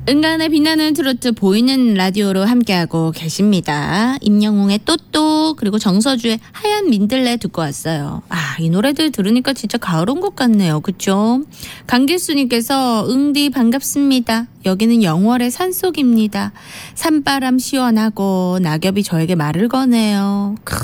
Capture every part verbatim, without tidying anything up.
은간에 빛나는 트로트 보이는 라디오로 함께하고 계십니다. 임영웅의 또또 그리고 정서주의 하얀 민들레 듣고 왔어요. 아, 이 노래들 들으니까 진짜 가을 온 것 같네요. 그쵸? 강길수님께서 응디 반갑습니다. 여기는 영월의 산속입니다. 산바람 시원하고 낙엽이 저에게 말을 거네요. 크,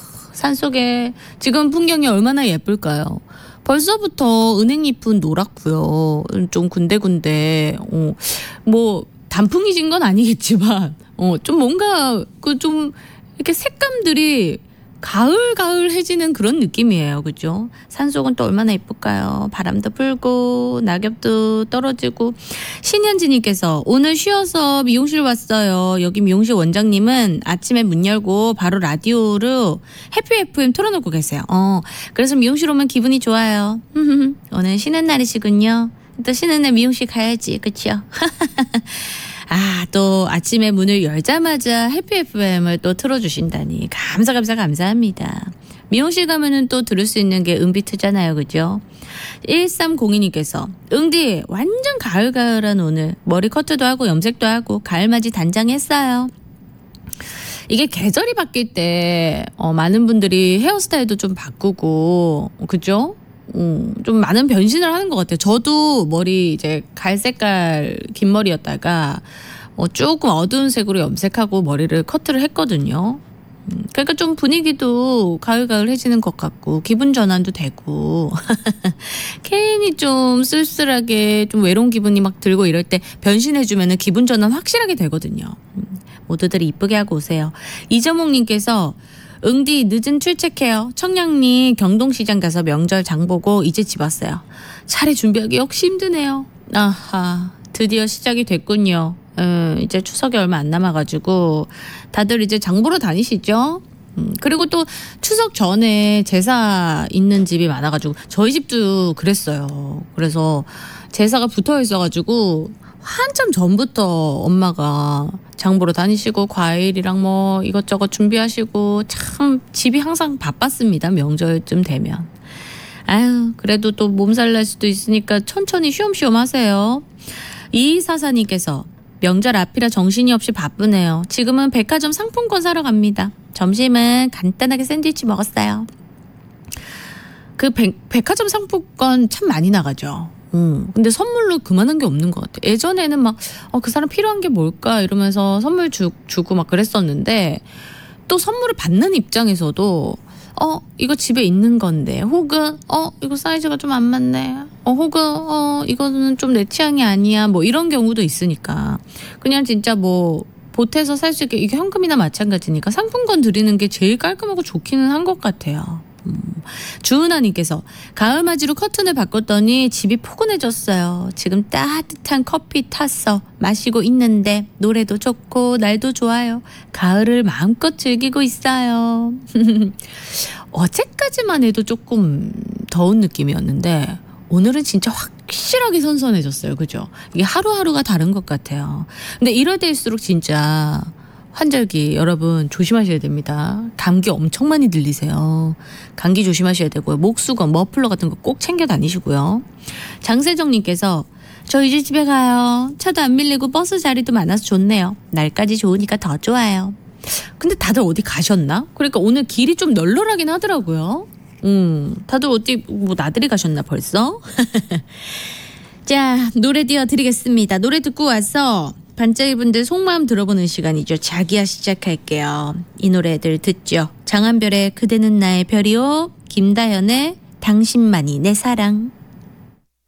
산속에 지금 풍경이 얼마나 예쁠까요? 벌써부터 은행잎은 노랗고요. 좀 군데군데 어, 뭐 단풍이 진 건 아니겠지만 어, 좀 뭔가 그 좀 이렇게 색감들이 가을 가을해지는 그런 느낌이에요. 그죠? 산속은 또 얼마나 예쁠까요? 바람도 불고 낙엽도 떨어지고. 신현지님께서 오늘 쉬어서 미용실 왔어요. 여기 미용실 원장님은 아침에 문 열고 바로 라디오로 해피 에프엠 틀어놓고 계세요. 어, 그래서 미용실 오면 기분이 좋아요. 오늘 쉬는 날이시군요. 또 쉬는 날 미용실 가야지. 그쵸? 아, 또 아침에 문을 열자마자 해피 에프엠을 또 틀어주신다니 감사 감사 감사합니다. 미용실 가면은 또 들을 수 있는 게 은비트잖아요. 그죠? 일삼공이님께서 응디 완전 가을가을한 오늘 머리 커트도 하고 염색도 하고 가을맞이 단장했어요. 이게 계절이 바뀔 때 어, 많은 분들이 헤어스타일도 좀 바꾸고 그죠? 음, 좀 많은 변신을 하는 것 같아요. 저도 머리 이제 갈색깔 긴 머리였다가 어, 조금 어두운 색으로 염색하고 머리를 커트를 했거든요. 음, 그러니까 좀 분위기도 가을가을해지는 것 같고 기분 전환도 되고 괜히 좀 쓸쓸하게 좀 외로운 기분이 막 들고 이럴 때 변신해주면 기분 전환 확실하게 되거든요. 음, 모두들 이쁘게 하고 오세요. 이정옥님께서 응디 늦은 출첵해요. 청량리 경동시장 가서 명절 장 보고 이제 집 왔어요. 차례 준비하기 역시 힘드네요. 아하, 드디어 시작이 됐군요. 음, 이제 추석이 얼마 안 남아가지고 다들 이제 장 보러 다니시죠? 음, 그리고 또 추석 전에 제사 있는 집이 많아가지고 저희 집도 그랬어요. 그래서 제사가 붙어 있어가지고 한참 전부터 엄마가 장 보러 다니시고 과일이랑 뭐 이것저것 준비하시고 참 집이 항상 바빴습니다. 명절쯤 되면. 아유, 그래도 또 몸살 날 수도 있으니까 천천히 쉬엄쉬엄 하세요. 이사사님께서 명절 앞이라 정신이 없이 바쁘네요. 지금은 백화점 상품권 사러 갑니다. 점심은 간단하게 샌드위치 먹었어요. 그 백, 백화점 상품권 참 많이 나가죠. 음, 근데 선물로 그만한 게 없는 것 같아. 예전에는 막, 어, 그 사람 필요한 게 뭘까? 이러면서 선물 주, 주고 막 그랬었는데, 또 선물을 받는 입장에서도, 어, 이거 집에 있는 건데, 혹은, 어, 이거 사이즈가 좀 안 맞네. 어, 혹은, 어, 이거는 좀 내 취향이 아니야. 뭐 이런 경우도 있으니까. 그냥 진짜 뭐, 보태서 살 수 있게, 이게 현금이나 마찬가지니까 상품권 드리는 게 제일 깔끔하고 좋기는 한 것 같아요. 음. 주은아님께서 가을맞이로 커튼을 바꿨더니 집이 포근해졌어요. 지금 따뜻한 커피 탔어 마시고 있는데 노래도 좋고 날도 좋아요. 가을을 마음껏 즐기고 있어요. 어제까지만 해도 조금 더운 느낌이었는데 오늘은 진짜 확실하게 선선해졌어요. 그죠? 이게 하루하루가 다른 것 같아요. 근데 이럴 때일수록 진짜 환절기 여러분 조심하셔야 됩니다. 감기 엄청 많이 들리세요. 감기 조심하셔야 되고요. 목수건, 머플러 같은 거 꼭 챙겨 다니시고요. 장세정님께서 저 이제 집에 가요. 차도 안 밀리고 버스 자리도 많아서 좋네요. 날까지 좋으니까 더 좋아요. 근데 다들 어디 가셨나? 그러니까 오늘 길이 좀 널널하긴 하더라고요. 음, 다들 어디 뭐 나들이 가셨나 벌써? 자, 노래 띄워드리겠습니다. 노래 듣고 와서 반짝이분들 속마음 들어보는 시간이죠. 자기야 시작할게요. 이 노래들 듣죠. 장한별의 그대는 나의 별이요. 김다현의 당신만이 내 사랑.